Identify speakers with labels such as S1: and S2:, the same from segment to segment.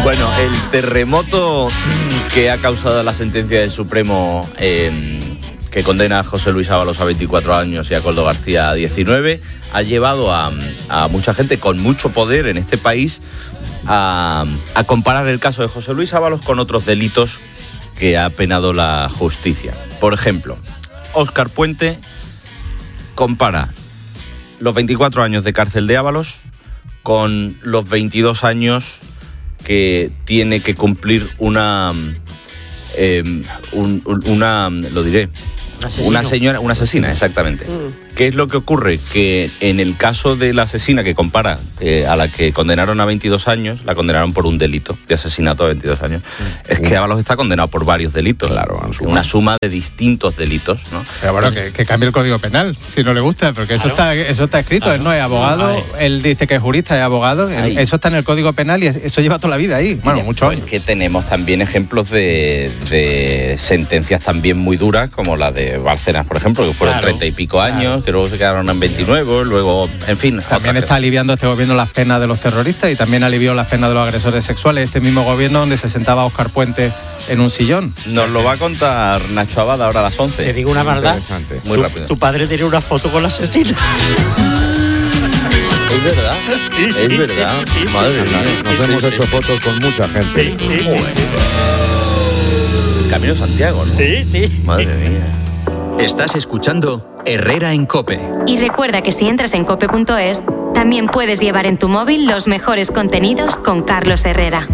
S1: Bueno, el terremoto que ha causado la sentencia del Supremo que condena a José Luis Ábalos a 24 años y a Koldo García a 19 ha llevado a mucha gente con mucho poder en este país a comparar el caso de José Luis Ábalos con otros delitos que ha penado la justicia. Por ejemplo, Óscar Puente compara los 24 años de cárcel de Ábalos con los 22 años que tiene que cumplir una asesina, exactamente. ¿Qué es lo que ocurre? Que en el caso de la asesina que compara, a la que condenaron a 22 años, la condenaron por un delito de asesinato a 22 años. Es que Ábalos está condenado por varios delitos. Claro, una suma de distintos delitos, ¿no?
S2: Pero bueno, que cambie el Código Penal, si no le gusta, porque eso está escrito. Claro. Él no es abogado, él dice que es jurista, es abogado. Eso está en el Código Penal y eso lleva toda la vida ahí. Bueno, muchos años.
S1: Que tenemos también ejemplos de sentencias también muy duras, como la de Bárcenas, por ejemplo, que fueron 30 y pico años, que luego se quedaron en 29, luego, en fin.
S2: También está aliviando este gobierno las penas de los terroristas y también alivió las penas de los agresores sexuales. Este mismo gobierno donde se sentaba Óscar Puente en un sillón.
S1: Nos lo va a contar Nacho Abada ahora a las 11.
S3: Te digo una verdad.
S1: Muy rápido.
S3: Tu padre tiene una foto con la asesina.
S1: Es verdad. Es verdad.
S4: Sí, madre mía. Nos hemos hecho fotos con mucha gente.
S3: Sí.
S1: El Camino de Santiago, ¿no?
S3: Sí.
S1: Madre mía.
S5: Estás escuchando Herrera en COPE.
S6: Y recuerda que si entras en cope.es, también puedes llevar en tu móvil los mejores contenidos con Carlos Herrera.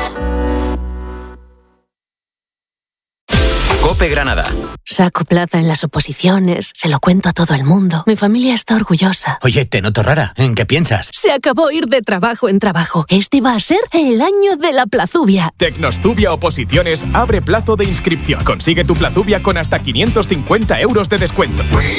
S5: COPE Granada.
S7: Saco plaza en las oposiciones, se lo cuento a todo el mundo. Mi familia está orgullosa.
S8: Oye, te noto rara. ¿En qué piensas?
S7: Se acabó ir de trabajo en trabajo. Este va a ser el año de la plazubia.
S9: Tecnostubia Oposiciones abre plazo de inscripción. Consigue tu plazubia con hasta 550 euros de descuento.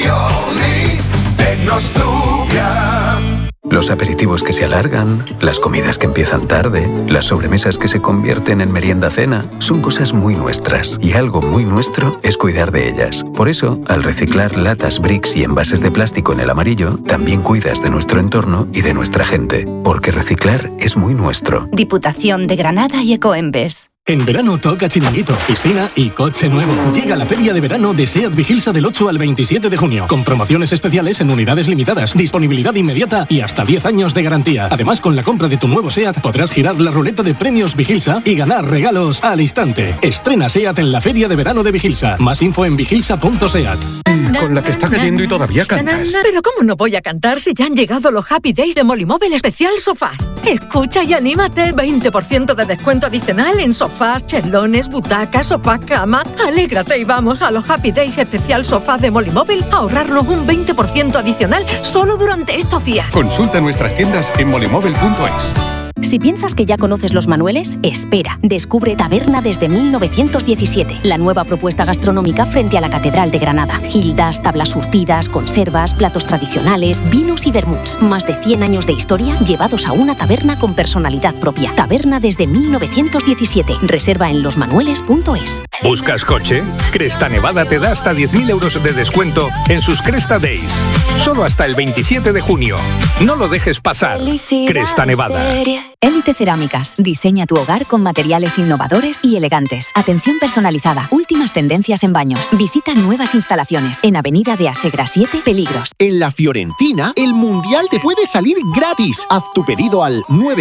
S10: Los aperitivos que se alargan, las comidas que empiezan tarde, las sobremesas que se convierten en merienda-cena, son cosas muy nuestras y algo muy nuestro es cuidar de ellas. Por eso, al reciclar latas, bricks y envases de plástico en el amarillo, también cuidas de nuestro entorno y de nuestra gente, porque reciclar es muy nuestro.
S11: Diputación de Granada y Ecoembes.
S12: En verano toca chiringuito, piscina y coche nuevo. Llega la feria de verano de SEAT Vigilsa del 8 al 27 de junio, con promociones especiales en unidades limitadas, disponibilidad inmediata y hasta 10 años de garantía. Además, con la compra de tu nuevo SEAT podrás girar la ruleta de premios Vigilsa y ganar regalos al instante. Estrena SEAT en la feria de verano de Vigilsa. Más info en vigilsa.seat.
S13: Con la que está cayendo y todavía cantas.
S14: Pero ¿cómo no voy a cantar si ya han llegado los Happy Days de Molymóvil Especial Sofás? Escucha y anímate. 20% de descuento adicional en sofás, chelones, butacas, sofá, cama. Alégrate y vamos a los Happy Days Especial Sofás de Molymóvil a ahorrarnos un 20% adicional solo durante estos días.
S13: Consulta nuestras tiendas en molymóvil.es.
S15: Si piensas que ya conoces los manueles, espera. Descubre Taberna desde 1917, la nueva propuesta gastronómica frente a la Catedral de Granada. Gildas, tablas surtidas, conservas, platos tradicionales, vinos y vermuts. Más de 100 años de historia llevados a una taberna con personalidad propia. Taberna desde 1917. Reserva en losmanueles.es.
S16: ¿Buscas coche? Cresta Nevada te da hasta 10.000 euros de descuento en sus Cresta Days. Solo hasta el 27 de junio. No lo dejes pasar. Cresta Nevada.
S15: Élite Cerámicas. Diseña tu hogar con materiales innovadores y elegantes. Atención personalizada. Últimas tendencias en baños. Visita nuevas instalaciones en Avenida de Asegra 7, Peligros.
S17: En La Fiorentina, el Mundial te puede salir gratis. Haz tu pedido al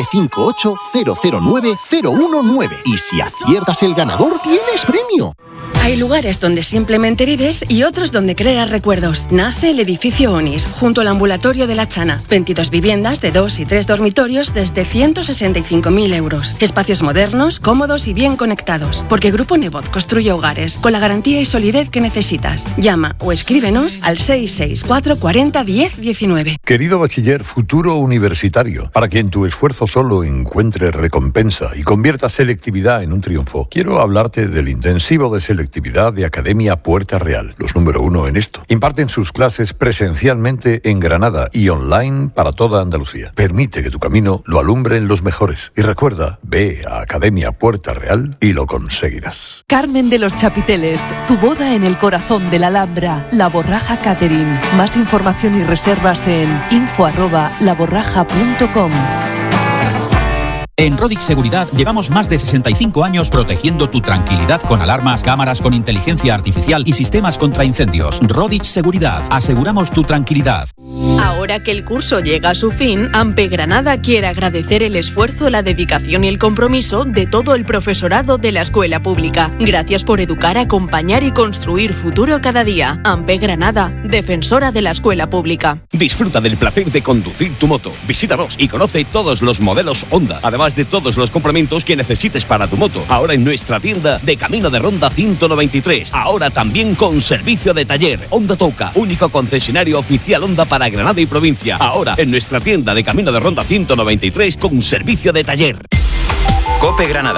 S17: 958-009-019. Y si aciertas el ganador, tienes premio.
S18: Hay lugares donde simplemente vives y otros donde creas recuerdos. Nace el edificio Onis, junto al ambulatorio de La Chana. 22 viviendas de 2 y 3 dormitorios desde 165.000 euros. Espacios modernos, cómodos y bien conectados. Porque Grupo Nebot construye hogares con la garantía y solidez que necesitas. Llama o escríbenos al 664 40 10 19.
S19: Querido bachiller futuro universitario, para quien tu esfuerzo solo encuentre recompensa y convierta selectividad en un triunfo, quiero hablarte del intensivo de selectividad de Academia Puerta Real, los número 1 en esto. Imparten sus clases presencialmente en Granada y online para toda Andalucía. Permite que tu camino lo alumbren los mejores. Y recuerda, ve a Academia Puerta Real y lo conseguirás.
S20: Carmen de los Chapiteles, tu boda en el corazón de la Alhambra, La Borraja Catering. Más información y reservas en info@laborraja.com.
S21: En Rodix Seguridad llevamos más de 65 años protegiendo tu tranquilidad con alarmas, cámaras con inteligencia artificial y sistemas contra incendios. Rodix Seguridad, aseguramos tu tranquilidad.
S22: Ahora que el curso llega a su fin, AMPE Granada quiere agradecer el esfuerzo, la dedicación y el compromiso de todo el profesorado de la escuela pública. Gracias por educar, acompañar y construir futuro cada día. AMPE Granada, defensora de la escuela pública.
S23: Disfruta del placer de conducir tu moto. Visítanos y conoce todos los modelos Honda, además de todos los complementos que necesites para tu moto. Ahora en nuestra tienda de Camino de Ronda 193. Ahora también con servicio de taller. Honda Touca, único concesionario oficial Honda para Granada y provincia. Ahora en nuestra tienda de Camino de Ronda 193 con servicio de taller.
S5: COPE Granada.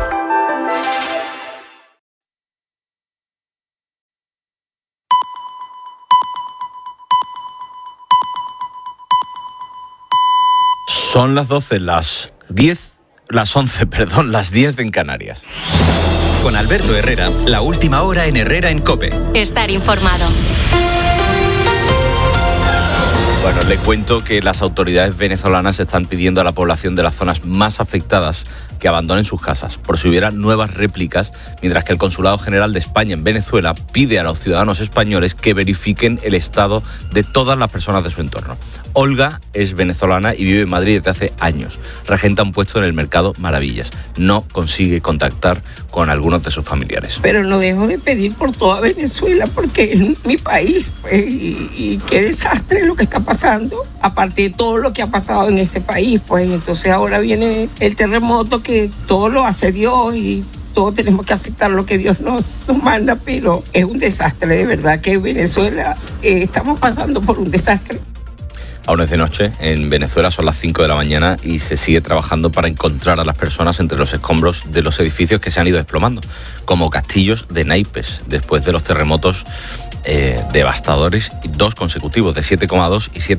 S1: Son las 12, las 10 en Canarias.
S5: Con Alberto Herrera, la última hora en Herrera en COPE.
S6: Estar informado.
S1: Bueno, le cuento que las autoridades venezolanas están pidiendo a la población de las zonas más afectadas que abandonen sus casas por si hubiera nuevas réplicas, mientras que el Consulado General de España en Venezuela pide a los ciudadanos españoles que verifiquen el estado de todas las personas de su entorno. Olga es venezolana y vive en Madrid desde hace años. Regenta un puesto en el mercado Maravillas. No consigue contactar con algunos de sus familiares.
S24: Pero no dejo de pedir por toda Venezuela porque es mi país, pues, y qué desastre lo que está pasando, aparte de todo lo que ha pasado en ese país, pues entonces ahora viene el terremoto que todo lo hace Dios y todos tenemos que aceptar lo que Dios nos manda, pero es un desastre, de verdad que en Venezuela estamos pasando por un desastre.
S1: Aún es de noche, en Venezuela son las 5 de la mañana y se sigue trabajando para encontrar a las personas entre los escombros de los edificios que se han ido desplomando, como castillos de naipes, después de los terremotos devastadores, 2 consecutivos de 7,2 y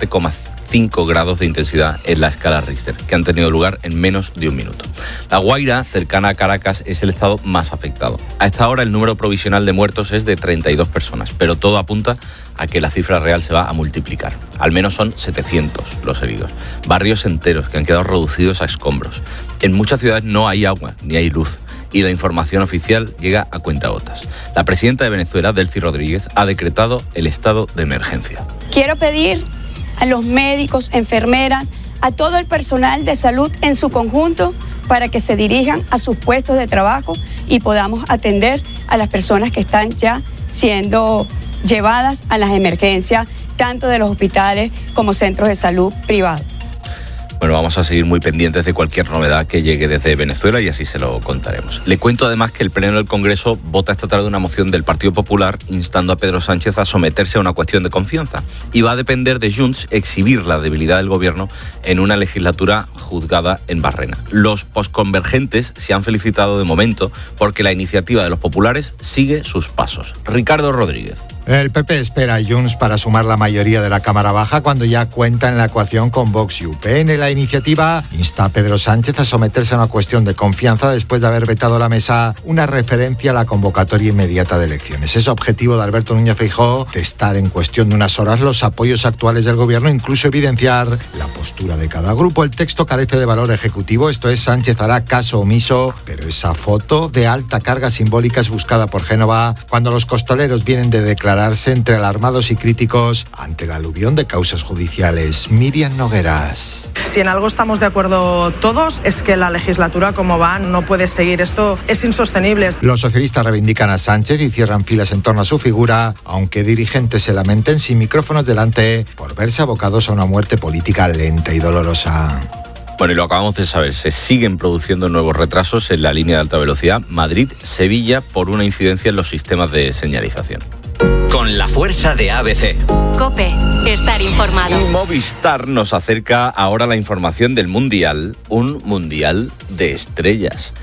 S1: 7,5 grados de intensidad en la escala Richter, que han tenido lugar en menos de un minuto. La Guaira, cercana a Caracas, es el estado más afectado. A esta hora el número provisional de muertos es de 32 personas, pero todo apunta a que la cifra real se va a multiplicar. Al menos son 700 los heridos. Barrios enteros que han quedado reducidos a escombros. En muchas ciudades no hay agua ni hay luz, y la información oficial llega a cuentagotas. La presidenta de Venezuela, Delcy Rodríguez, ha decretado el estado de emergencia.
S25: Quiero pedir a los médicos, enfermeras, a todo el personal de salud en su conjunto para que se dirijan a sus puestos de trabajo y podamos atender a las personas que están ya siendo llevadas a las emergencias, tanto de los hospitales como centros de salud privados.
S1: Bueno, vamos a seguir muy pendientes de cualquier novedad que llegue desde Venezuela y así se lo contaremos. Le cuento además que el Pleno del Congreso vota esta tarde una moción del Partido Popular instando a Pedro Sánchez a someterse a una cuestión de confianza. Y va a depender de Junts exhibir la debilidad del gobierno en una legislatura juzgada en Barrena. Los posconvergentes se han felicitado de momento porque la iniciativa de los populares sigue sus pasos. Ricardo Rodríguez.
S26: El PP espera a Junts para sumar la mayoría de la Cámara Baja cuando ya cuenta en la ecuación con Vox y UPN. La iniciativa insta a Pedro Sánchez a someterse a una cuestión de confianza después de haber vetado a la mesa una referencia a la convocatoria inmediata de elecciones. Es objetivo de Alberto Núñez Feijóo testar en cuestión de unas horas los apoyos actuales del gobierno, incluso evidenciar la postura de cada grupo. El texto carece de valor ejecutivo, esto es, Sánchez hará caso omiso, pero esa foto de alta carga simbólica es buscada por Génova cuando los costoleros vienen de declararse entre alarmados y críticos ante el aluvión de causas judiciales. Miriam Nogueras.
S27: Si en algo estamos de acuerdo todos es que la legislatura como va no puede seguir. Esto es insostenible.
S26: Los socialistas reivindican a Sánchez y cierran filas en torno a su figura, aunque dirigentes se lamenten sin micrófonos delante por verse abocados a una muerte política lenta y dolorosa.
S1: Bueno, y lo acabamos de saber, se siguen produciendo nuevos retrasos en la línea de alta velocidad Madrid-Sevilla por una incidencia en los sistemas de señalización.
S5: Con la fuerza de ABC.
S6: COPE, estar informado.
S1: Y Movistar nos acerca ahora la información del Mundial, un Mundial de estrellas.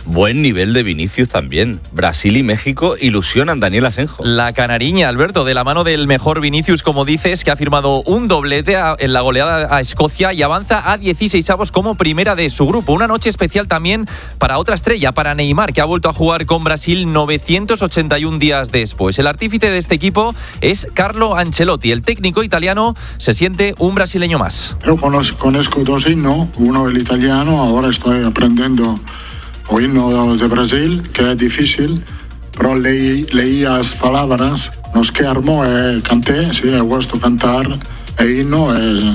S1: Buen nivel de Vinicius también. Brasil y México ilusionan Daniel Asenjo.
S2: La canariña, Alberto, de la mano del mejor Vinicius, como dices, que ha firmado un doblete en la goleada a Escocia y avanza a 16avos como primera de su grupo. Una noche especial también para otra estrella, para Neymar, que ha vuelto a jugar con Brasil 981 días después. El artífice de este equipo es Carlo Ancelotti. El técnico italiano se siente un brasileño más.
S3: Yo conozco dos himnos, uno el italiano, ahora estoy aprendiendo o himno de Brasil, que es difícil, pero leí las palabras, nos que armó, canté, sí, he gusto cantar, himno,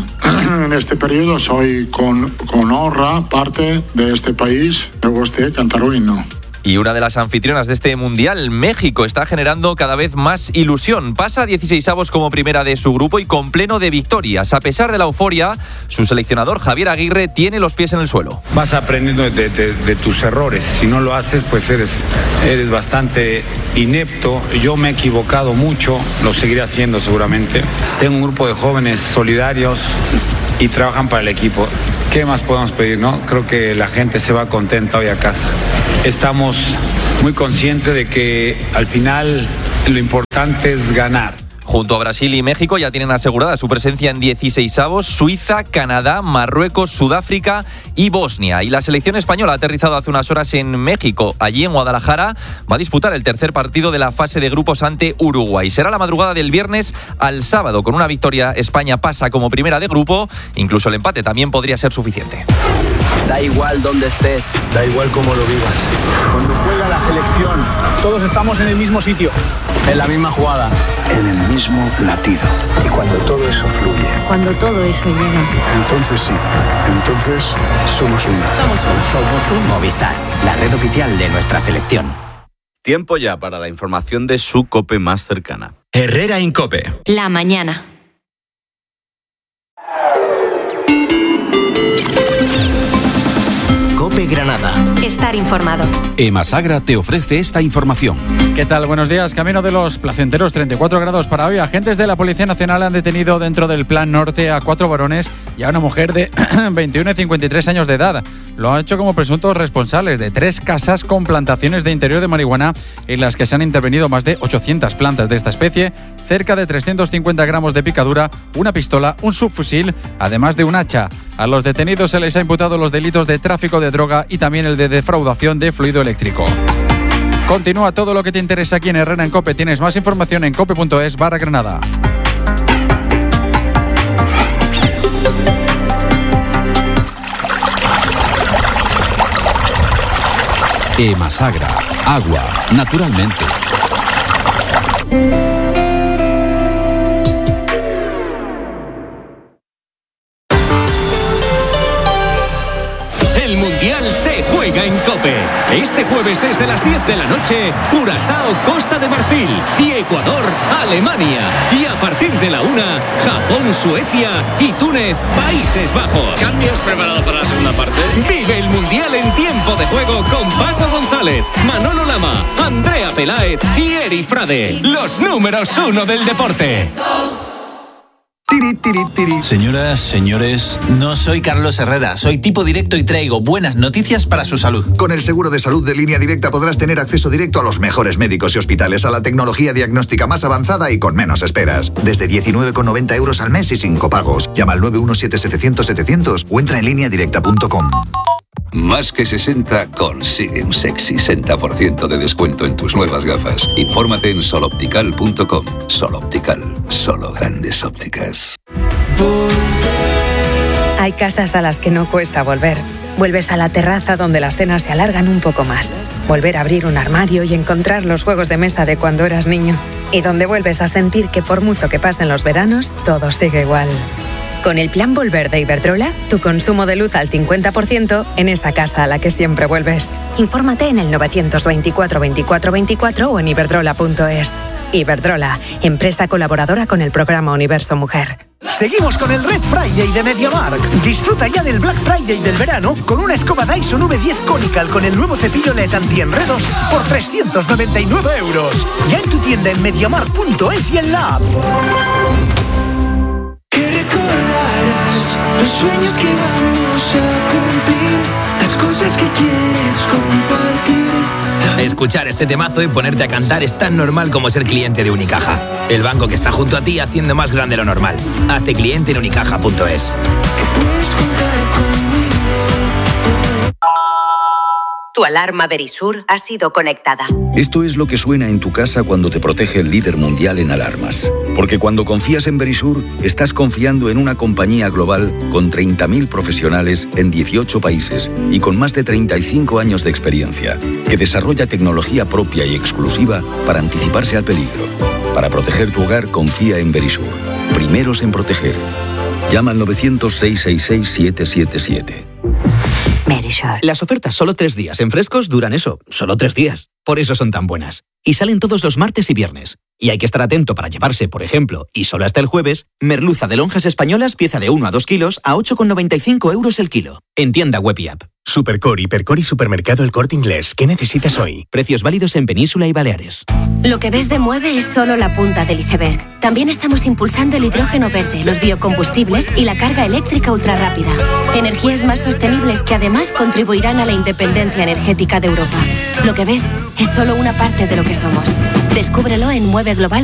S3: en este periodo soy con honra parte de este país, me gusta cantar un himno.
S2: Y una de las anfitrionas de este Mundial, México, está generando cada vez más ilusión. Pasa a 16avos como primera de su grupo y con pleno de victorias. A pesar de la euforia, su seleccionador Javier Aguirre tiene los pies en el suelo.
S4: Vas aprendiendo de tus errores. Si no lo haces, pues eres bastante inepto. Yo me he equivocado mucho, lo seguiré haciendo seguramente. Tengo un grupo de jóvenes solidarios y trabajan para el equipo. ¿Qué más podemos pedir, no? Creo que la gente se va contenta hoy a casa. Estamos muy conscientes de que al final lo importante es ganar.
S2: Junto a Brasil y México ya tienen asegurada su presencia en 16avos Suiza, Canadá, Marruecos, Sudáfrica y Bosnia. Y la selección española ha aterrizado hace unas horas en México. Allí en Guadalajara va a disputar el tercer partido de la fase de grupos ante Uruguay. Será la madrugada del viernes al sábado. Con una victoria, España pasa como primera de grupo. Incluso el empate también podría ser suficiente.
S7: Da igual dónde estés, da igual cómo lo vivas. Cuando juega la selección, todos estamos en el mismo sitio, en la misma jugada, en el mismo latido. Y cuando todo eso fluye,
S8: cuando todo eso llega,
S7: entonces sí, entonces somos uno.
S8: Somos uno.
S9: Movistar, la red oficial de nuestra selección.
S1: Tiempo ya para la información de su COPE más cercana.
S5: Herrera en COPE.
S6: La mañana.
S5: COPE Granada.
S6: Estar informado.
S21: Emasagra te ofrece esta información.
S10: ¿Qué tal? Buenos días. Camino de los placenteros, 34 grados para hoy. Agentes de la Policía Nacional han detenido dentro del Plan Norte a 4 varones y a una mujer de 21 y 53 años de edad. Lo han hecho como presuntos responsables de 3 casas con plantaciones de interior de marihuana en las que se han intervenido más de 800 plantas de esta especie, cerca de 350 gramos de picadura, una pistola, un subfusil, además de un hacha. A los detenidos se les ha imputado los delitos de tráfico de droga y también el de defraudación de fluido eléctrico. Continúa todo lo que te interesa aquí en Herrera en COPE. Tienes más información en cope.es/Granada.
S21: Emasagra. Agua, naturalmente.
S28: El Mundial se juega en COPE. Este jueves desde las 10 de la noche, Curazao, Costa de Marfil y Ecuador, Alemania. Y a partir de la 1, Japón, Suecia y Túnez, Países Bajos.
S29: ¿Cambios preparados para la segunda parte?
S28: Vive el Mundial en tiempo de juego con Paco González, Manolo Lama, Andrea Peláez y Eri Frade. Los números 1 del deporte.
S30: Señoras, señores, no soy Carlos Herrera, soy tipo directo y traigo buenas noticias para su salud.
S31: Con el seguro de salud de Línea Directa podrás tener acceso directo a los mejores médicos y hospitales, a la tecnología diagnóstica más avanzada y con menos esperas. Desde 19,90 euros al mes y sin copagos. Llama al 917-700-700 o entra en lineadirecta.com.
S32: Más que 60 consigue un sexy 60% de descuento en tus nuevas gafas. Infórmate en soloptical.com. Sol Optical, solo grandes ópticas.
S33: Hay casas a las que no cuesta volver. Vuelves a la terraza donde las cenas se alargan un poco más. Volver a abrir un armario y encontrar los juegos de mesa de cuando eras niño. Y donde vuelves a sentir que por mucho que pasen los veranos, todo sigue igual. Con el Plan Volver de Iberdrola, tu consumo de luz al 50% en esa casa a la que siempre vuelves. Infórmate en el 924 24 24 o en iberdrola.es. Iberdrola, empresa colaboradora con el programa Universo Mujer.
S34: Seguimos con el Red Friday de MediaMarkt. Disfruta ya del Black Friday del verano con una escoba Dyson V10 Conical con el nuevo cepillo LED anti-enredos por 399 euros. Ya en tu tienda en MediaMarkt.es y en la app.
S35: Los sueños que vamos a cumplir, las cosas que quieres compartir.
S11: escuchar este temazo y ponerte a cantar es tan normal como ser cliente de Unicaja. El banco que está junto a ti haciendo más grande lo normal. Hazte cliente en unicaja.es.
S12: Tu alarma Verisur ha sido conectada.
S13: Esto es lo que suena en tu casa cuando te protege el líder mundial en alarmas. Porque cuando confías en Verisur, estás confiando en una compañía global con 30.000 profesionales en 18 países y con más de 35 años de experiencia, que desarrolla tecnología propia y exclusiva para anticiparse al peligro. Para proteger tu hogar, confía en Verisur. Primeros en proteger. Llama al 900-666-777.
S12: Verisur.
S11: Las ofertas solo 3 días en Frescos duran eso, solo 3 días. Por eso son tan buenas. Y salen todos los martes y viernes. Y hay que estar atento para llevarse, por ejemplo, y solo hasta el jueves, merluza de lonjas españolas, pieza de 1 a 2 kilos, a 8,95 euros el kilo. En tienda web y app.
S14: Supercore, Hipercore y Supermercado El Corte Inglés. ¿Qué necesitas hoy?
S11: Precios válidos en Península y Baleares.
S12: Lo que ves de Mueve es solo la punta del iceberg. También estamos impulsando el hidrógeno verde, los biocombustibles y la carga eléctrica ultrarrápida. Energías más sostenibles que además contribuirán a la independencia energética de Europa. Lo que ves es solo una parte de lo que somos. Descúbrelo en Mueve Global.